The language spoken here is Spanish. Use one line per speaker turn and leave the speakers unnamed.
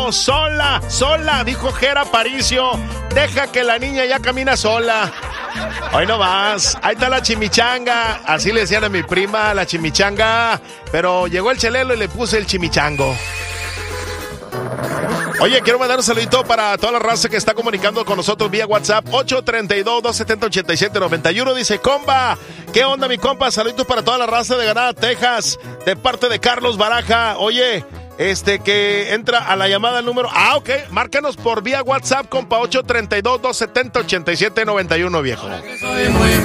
viejo, sola, dijo Jera Aparicio. Deja que la niña ya camina sola. Hoy no más, ahí está la chimichanga. Así le decían a mi prima, la chimichanga. Pero llegó el chelelo y le puse el chimichango. Oye, quiero mandar un saludito para toda la raza que está comunicando con nosotros vía WhatsApp 832-270-8791. Dice, compa, ¿qué onda mi compa? Saluditos para toda la raza de Granada, Texas, de parte de Carlos Baraja. Oye, que entra a la llamada al número... ok, márcanos por vía WhatsApp, compa, 832-270-8791, viejo.
Soy muy